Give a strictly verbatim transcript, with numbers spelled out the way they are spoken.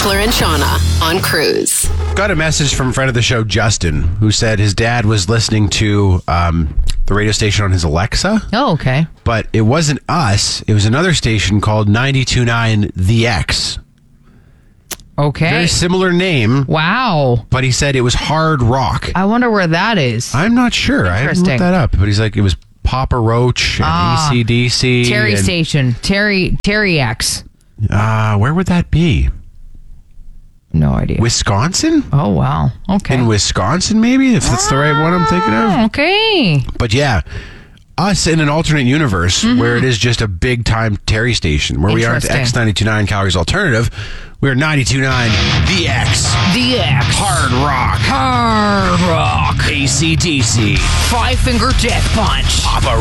Beckler and Shauna on Cruise. Got a message from a friend of the show, Justin, who said his dad was listening to um, the radio station on his Alexa. Oh, okay. But it wasn't us. It was another station called ninety-two point nine The X. Okay. Very similar name. Wow. But he said it was hard rock. I wonder where that is. I'm not sure. I haven't looked that up. But he's like, it was Papa Roach and Ah, A C D C. Terry and, Station. Terry, Terry X. Uh, where would that be? No idea. Wisconsin? Oh, wow. Okay. In Wisconsin, maybe? If that's the right one I'm thinking of. Okay. But yeah, us in an alternate universe Mm-hmm. where it is just a big time Terry station, where we aren't Interesting. X ninety-two point nine Calgary's alternative. We're ninety-two point nine The X. The X. Hard rock. Hard rock. A C D C. Five Finger Death Punch. Papa